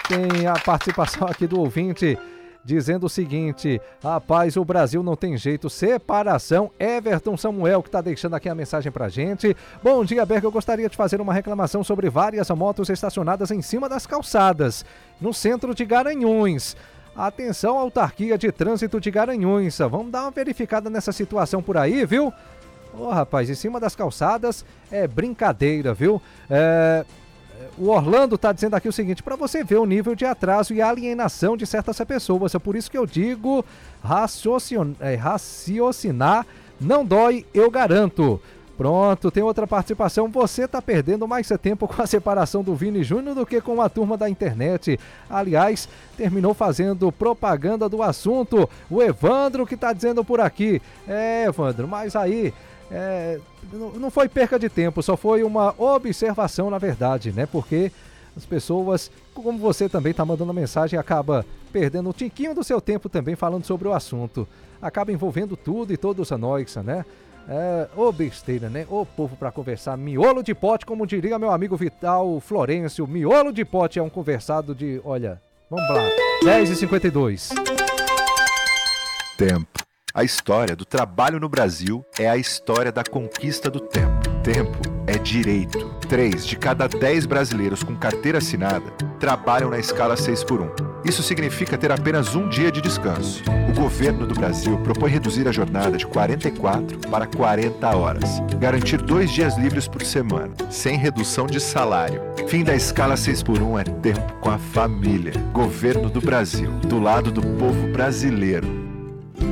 Tem a participação aqui do ouvinte dizendo o seguinte: rapaz, o Brasil não tem jeito, separação. Everton Samuel que está deixando aqui a mensagem pra gente. Bom dia, Berg, eu gostaria de fazer uma reclamação sobre várias motos estacionadas em cima das calçadas, no centro de Garanhuns. Atenção, autarquia de trânsito de Garanhuns, vamos dar uma verificada nessa situação por aí, viu? Ô, rapaz, em cima das calçadas é brincadeira, viu? O Orlando está dizendo aqui o seguinte: para você ver o nível de atraso e alienação de certas pessoas, é por isso que eu digo, raciocinar não dói, eu garanto. Pronto, tem outra participação. Você está perdendo mais tempo com a separação do Vini Júnior do que com a turma da internet. Aliás, terminou fazendo propaganda do assunto. O Evandro que está dizendo por aqui. Evandro, mas aí não foi perca de tempo, só foi uma observação, na verdade, né? Porque as pessoas, como você também está mandando mensagem, acaba perdendo um tiquinho do seu tempo também falando sobre o assunto. Acaba envolvendo tudo e todos nós, né? Besteira, né? Ô povo pra conversar, miolo de pote, como diria meu amigo Vital Florencio, miolo de pote é um conversado de, olha, vamos lá, 10h52. Tempo. A história do trabalho no Brasil é a história da conquista do tempo. Tempo é direito. 3 de cada 10 brasileiros com carteira assinada trabalham na escala 6x1. Isso significa ter apenas um dia de descanso. O governo do Brasil propõe reduzir a jornada de 44 para 40 horas. Garantir 2 dias livres por semana, sem redução de salário. Fim da escala 6x1 é tempo com a família. Governo do Brasil, do lado do povo brasileiro.